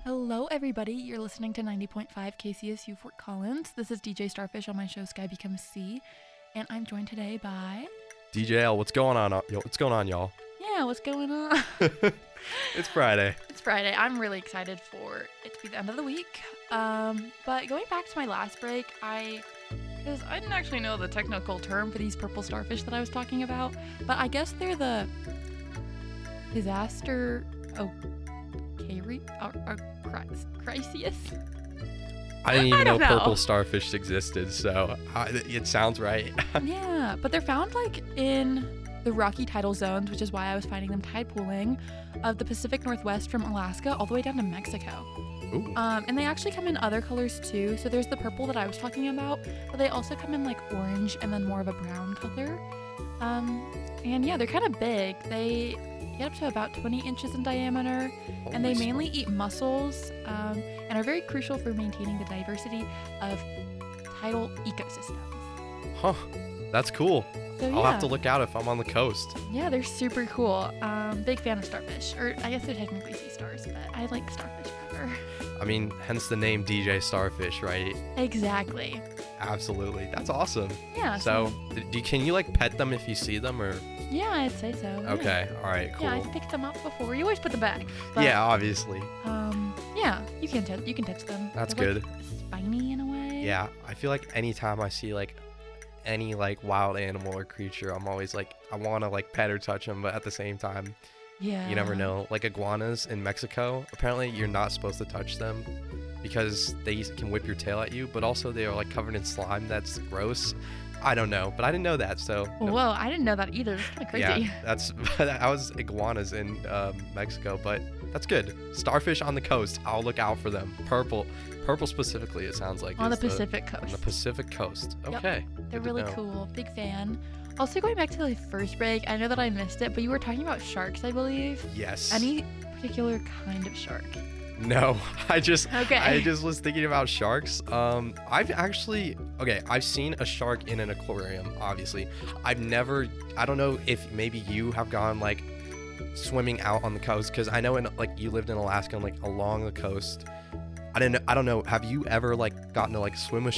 Hello, everybody. You're listening to 90.5 KCSU Fort Collins. This is DJ Starfish on my show Sky Becomes Sea, and I'm joined today by DJL. What's going on? What's going on, y'all? Yeah, what's going on? It's Friday. It's Friday. I'm really excited for it to be the end of the week. But going back to my last break, because I didn't actually know the technical term for these purple starfish that I was talking about, but I guess they're the disaster Chryseus? I didn't even know don't know. purple starfish existed, so it sounds right. Yeah, but they're found in the rocky tidal zones, which is why I was finding them tide pooling, of the Pacific Northwest from Alaska all the way down to Mexico. Ooh. And they actually come in other colors too. So there's the purple that I was talking about, but they also come in orange and then more of a brown color. And yeah, they're kind of big. They get up to about 20 inches in diameter, and they mainly eat mussels and are very crucial for maintaining the diversity of tidal ecosystems. Huh. That's cool. So, I'll have to look out if I'm on the coast. Yeah, they're super cool. Big fan of starfish, or I guess they're technically sea stars, but I like starfish better. I mean, hence the name DJ Starfish, right? Exactly. Absolutely. That's awesome. Yeah. So, can you pet them if you see them, or? Yeah, I'd say so. Yeah. Okay. All right. Cool. Yeah, I've picked them up before. You always put them back. But, Yeah, obviously. Yeah, you can touch them. That's They're, good. Spiny in a way. Yeah, I feel like anytime I see any wild animal or creature, I'm always I want to pet or touch them, but at the same time, Yeah. you never know. Iguanas in Mexico, apparently you're not supposed to touch them because they can whip your tail at you, but also they are covered in slime. That's gross. I don't know, but I didn't know that, so. Whoa, I didn't know that either. That's kind of crazy. Yeah, that's I was iguanas in Mexico, but that's good. Starfish on the coast, I'll look out for them. Purple specifically, it sounds like. On the is Pacific coast. On the Pacific coast. Yep. Okay. They're good to really know. cool. Big fan. Also, going back to the first break, I know that I missed it, but you were talking about sharks, I believe. Yes. Any particular kind of shark? No, I just Okay. was thinking about sharks. I've seen a shark in an aquarium, obviously. I don't know if maybe you have gone swimming out on the coast, because I know you lived in Alaska and along the coast. I don't know, have you ever gotten to swim with